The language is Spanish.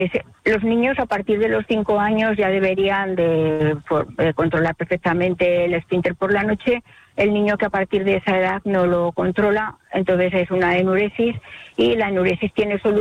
Los niños a partir de los 5 años ya deberían de controlar perfectamente el esfínter por la noche. El niño que a partir de esa edad no lo controla, entonces es una enuresis, y la enuresis tiene solución